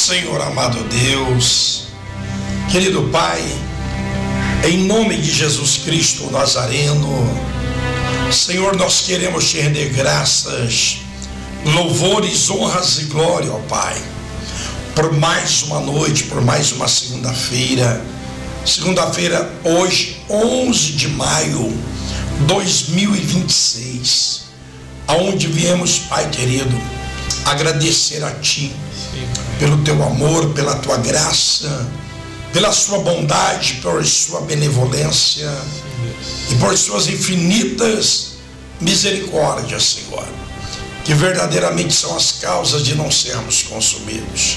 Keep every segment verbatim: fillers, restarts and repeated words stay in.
Senhor amado Deus, querido Pai, em nome de Jesus Cristo o Nazareno, Senhor, nós queremos te render graças, louvores, honras e glória, ó Pai, por mais uma noite, por mais uma segunda-feira, segunda-feira hoje, onze de maio de dois mil e vinte e seis, aonde viemos, Pai querido, agradecer a Ti, pelo Teu amor, pela Tua graça, pela Sua bondade, por Sua benevolência e por Suas infinitas misericórdias, Senhor, que verdadeiramente são as causas de não sermos consumidos.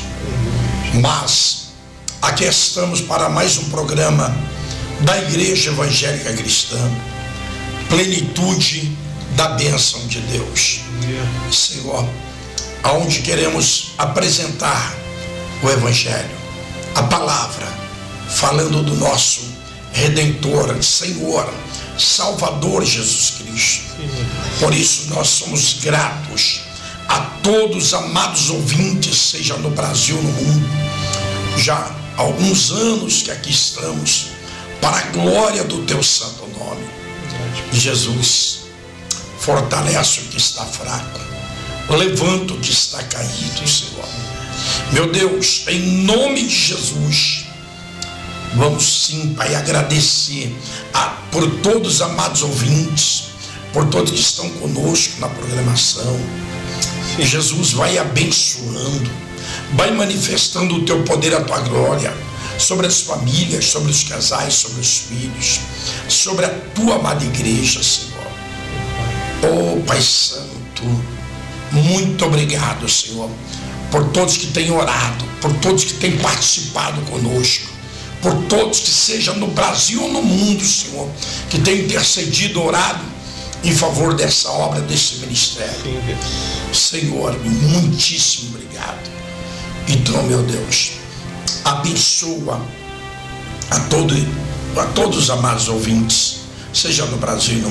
Mas aqui estamos para mais um programa da Igreja Evangélica Cristã, plenitude da bênção de Deus, Senhor, aonde queremos apresentar o Evangelho, a palavra, falando do nosso Redentor, Senhor, Salvador Jesus Cristo. Por isso nós somos gratos a todos, amados ouvintes, seja no Brasil ou no mundo. Já há alguns anos que aqui estamos, para a glória do Teu santo nome. Jesus, fortalece o que está fraco, levanta o que está caído, Senhor. Meu Deus, em nome de Jesus, vamos sim, Pai, agradecer a, por todos os amados ouvintes, por todos que estão conosco na programação. E Jesus vai abençoando, vai manifestando o Teu poder, a Tua glória, sobre as famílias, sobre os casais, sobre os filhos, sobre a Tua amada igreja, Senhor. Oh, Pai Santo, muito obrigado, Senhor, por todos que têm orado, por todos que têm participado conosco, por todos que seja no Brasil ou no mundo, Senhor, que têm intercedido, orado em favor dessa obra, desse ministério. Senhor, muitíssimo obrigado. Então, meu Deus, abençoa a, todo, a todos os amados ouvintes, seja no Brasil e no